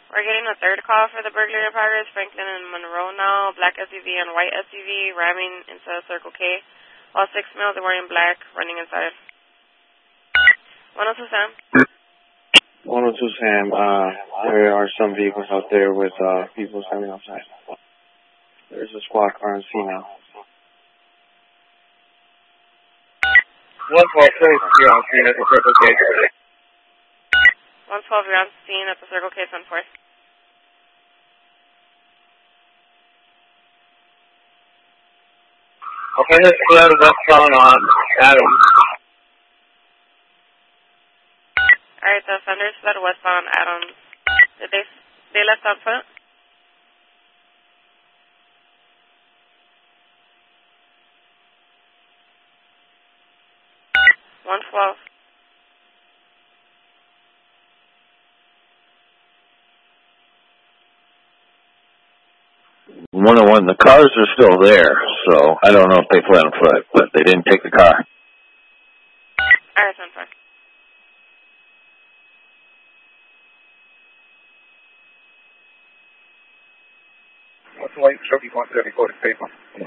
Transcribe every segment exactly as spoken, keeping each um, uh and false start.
We're getting a third call for the burglary in progress. Franklin and Monroe now. Black S U V and white S U V ramming into Circle K. All six males are wearing black, running inside. one oh two Sam. one oh two Sam, uh, there are some vehicles out there with uh, people standing outside. There's a squad car on scene now. one twelve, you're on scene at the Circle K. one twelve, you're on scene at the Circle K, ten four. Offenders fled westbound on Adams. Alright, the offenders fled westbound Adams. Did they, they left on foot? one twelve. one oh one, the cars are still there, so I don't know if they fled on foot, but they didn't take the car. Alright, ten four. What's the light? thirty-one thirty-four to paper.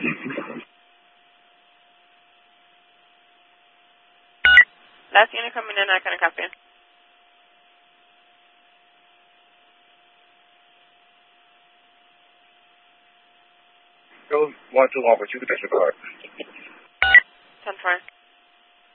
Last unit coming in, I couldn't copy. Go one two one for two potential cars. ten four.